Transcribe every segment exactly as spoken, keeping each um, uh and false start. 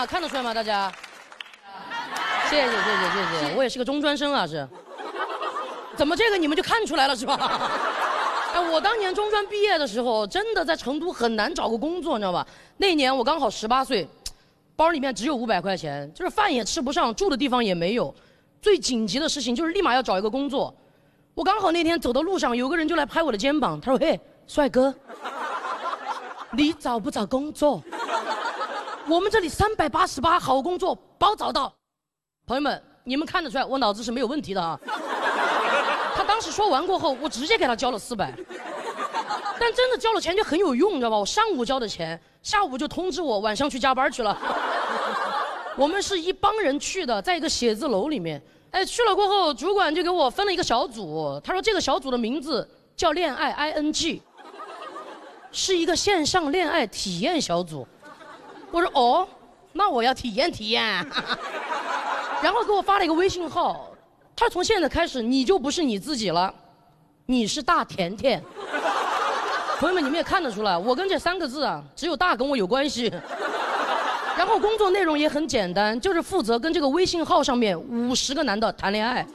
吗？看得出来吗？大家？谢谢谢谢谢谢，我也是个中专生啊，是。怎么这个你们就看出来了是吧？哎，我当年中专毕业的时候，真的在成都很难找个工作，你知道吧？那年我刚好十八岁，包里面只有五百块钱，就是饭也吃不上，住的地方也没有。最紧急的事情就是立马要找一个工作。我刚好那天走到路上，有个人就来拍我的肩膀，他说：“嘿，帅哥，你找不找工作？我们这里三百八十八好工作包找到。”朋友们，你们看得出来我脑子是没有问题的啊。他当时说完过后，我直接给他交了四百。但真的交了钱就很有用，你知道吧？我上午交的钱，下午就通知我晚上去加班去了。我们是一帮人去的，在一个写字楼里面。哎，去了过后，主管就给我分了一个小组，他说这个小组的名字叫恋爱 I N G， 是一个线上恋爱体验小组。我说哦，那我要体验体验。然后给我发了一个微信号，他从现在开始你就不是你自己了，你是大甜甜。朋友们，你们也看得出来，我跟这三个字啊，只有大跟我有关系。然后工作内容也很简单，就是负责跟这个微信号上面五十个男的谈恋爱。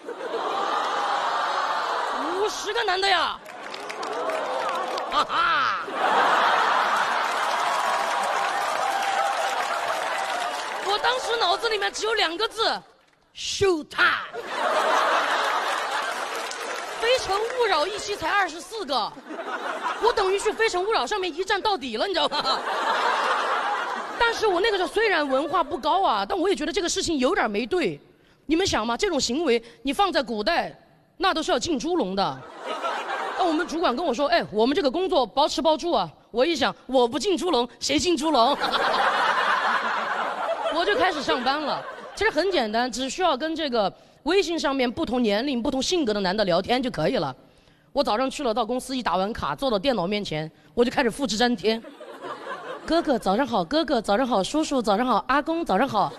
五十个男的呀！哈哈！我当时脑子里面只有两个字 ：show time。非诚勿扰一期才二十四个，我等于去非诚勿扰上面一站到底了，你知道吗？但是我那个时候虽然文化不高啊，但我也觉得这个事情有点没对。你们想嘛，这种行为你放在古代，那都是要进猪笼的。那我们主管跟我说，哎，我们这个工作包吃包住啊。我一想，我不进猪笼，谁进猪笼？我就开始上班了。其实很简单，只需要跟这个微信上面不同年龄、不同性格的男的聊天就可以了。我早上去了，到公司一打完卡，坐到电脑面前，我就开始复制粘贴。哥哥早上好，哥哥早上好，叔叔早上好，阿公早上好。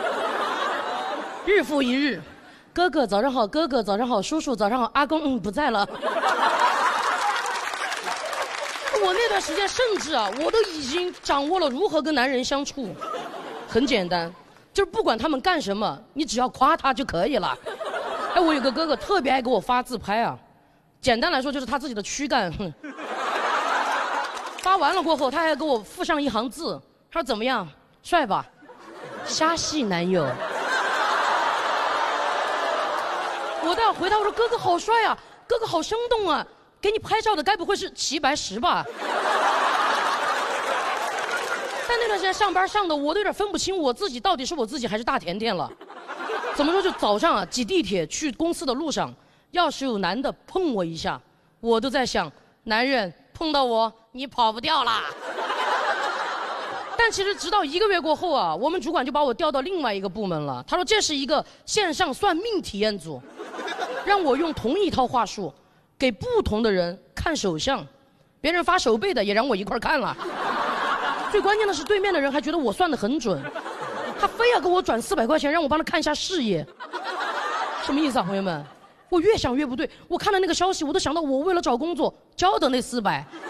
日复一日，哥哥早上好，哥哥早上好，叔叔早上好，阿公嗯不在了。我那段时间甚至啊，我都已经掌握了如何跟男人相处。很简单，就是不管他们干什么，你只要夸他就可以了。哎，我有个哥哥特别爱给我发自拍啊，简单来说就是他自己的躯干。哼。发完了过后，他还给我附上一行字，他说怎么样，帅吧？虾系男友。我倒回答我说哥哥好帅啊，哥哥好生动啊，给你拍照的该不会是齐白石吧？但那段时间上班上的我都有点分不清我自己到底是我自己还是大甜甜了。怎么说，就早上啊挤地铁去公司的路上，要是有男的碰我一下，我都在想，男人碰到我你跑不掉啦。但其实直到一个月过后啊，我们主管就把我调到另外一个部门了。他说这是一个线上算命体验组，让我用同一套话术给不同的人看手相，别人发手背的也让我一块看了。最关键的是对面的人还觉得我算得很准，他非要给我转四百块钱让我帮他看一下事业。什么意思啊，朋友们？我越想越不对，我看了那个消息，我都想到我为了找工作交的那四百。